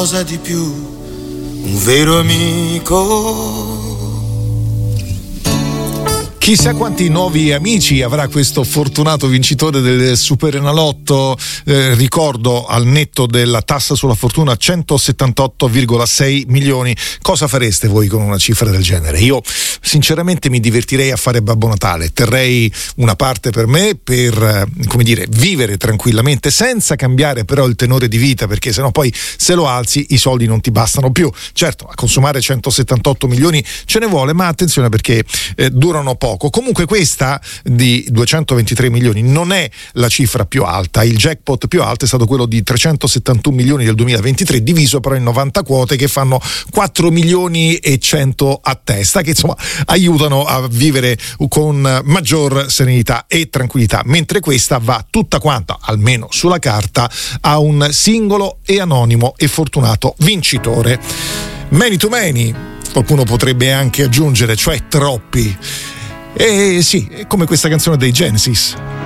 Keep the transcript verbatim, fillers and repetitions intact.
cosa di più, un vero amico. Chissà quanti nuovi amici avrà questo fortunato vincitore del Superenalotto, eh, ricordo al netto della tassa sulla fortuna centosettantotto virgola sei milioni. Cosa fareste voi con una cifra del genere? Io sinceramente mi divertirei a fare Babbo Natale, terrei una parte per me per, eh, come dire, vivere tranquillamente senza cambiare però il tenore di vita, perché sennò poi se lo alzi i soldi non ti bastano più. Certo, a consumare centosettantotto milioni ce ne vuole, ma attenzione perché eh, durano poco. Comunque questa di duecentoventitré milioni non è la cifra più alta, il jackpot più alto è stato quello di trecentosettantuno milioni del duemilaventitré, diviso però in novanta quote che fanno quattro milioni e cento a testa, che insomma aiutano a vivere con maggior serenità e tranquillità, mentre questa va tutta quanta, almeno sulla carta, a un singolo e anonimo e fortunato vincitore. Many to many, qualcuno potrebbe anche aggiungere, cioè troppi. E sì, è come questa canzone dei Genesis.